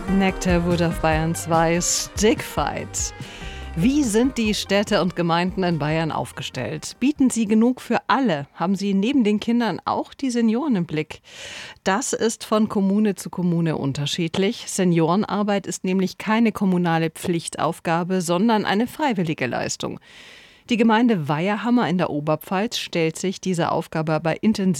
Nektarwood auf Bayern 2, Stickfight. Wie sind die Städte und Gemeinden in Bayern aufgestellt? Bieten sie genug für alle? Haben sie neben den Kindern auch die Senioren im Blick? Das ist von Kommune zu Kommune unterschiedlich. Seniorenarbeit ist nämlich keine kommunale Pflichtaufgabe, sondern eine freiwillige Leistung. Die Gemeinde Weiherhammer in der Oberpfalz stellt sich dieser Aufgabe aber intensiv